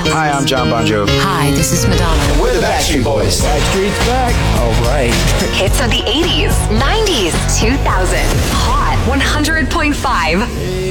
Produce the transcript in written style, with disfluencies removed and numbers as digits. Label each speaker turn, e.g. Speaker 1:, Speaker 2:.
Speaker 1: Hi, I'm John Bon Jovi.
Speaker 2: Hi, this is Madonna.
Speaker 3: We're the Backstreet Boys.
Speaker 4: Backstreet's back. All right.
Speaker 5: Hits of the 80s, 90s, 2000. Hot 100.5.